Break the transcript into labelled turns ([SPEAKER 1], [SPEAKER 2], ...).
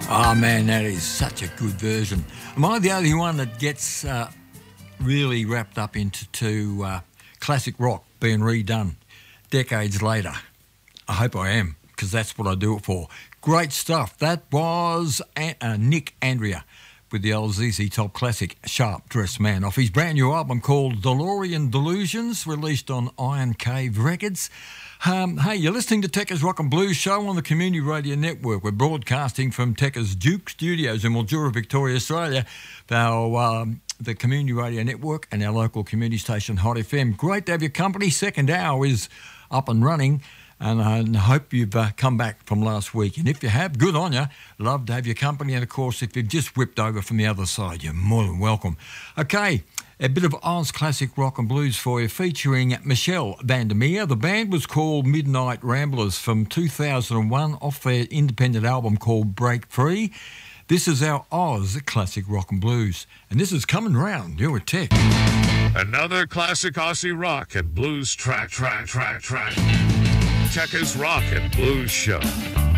[SPEAKER 1] Oh man, that is such a good version. Am I the only one that gets really wrapped up into classic rock being redone decades later? I hope I am, because that's what I do it for. Great stuff. That was Nick Andrea with the old ZZ Top classic Sharp Dressed Man off his brand new album called DeLorean Delusions, released on Iron Cave Records. Hey, you're listening to Tekka's Rock and Blues Show on the Community Radio Network. We're broadcasting from Tekka's Duke Studios in Mildura, Victoria, Australia, the Community Radio Network and our local community station, Hot FM. Great to have your company. Second hour is up and running, and I hope you've come back from last week. And if you have, good on you. Love to have your company. And, of course, if you've just whipped over from the other side, you're more than welcome. Okay. A bit of Oz classic rock and blues for you, featuring Michelle Vandermeer. The band was called Midnight Ramblers from 2001 off their independent album called Break Free. This is our Oz classic rock and blues, and this is Coming Round. You're with Tech.
[SPEAKER 2] Another classic Aussie rock and blues track. Tekka's Rock and Blues Show.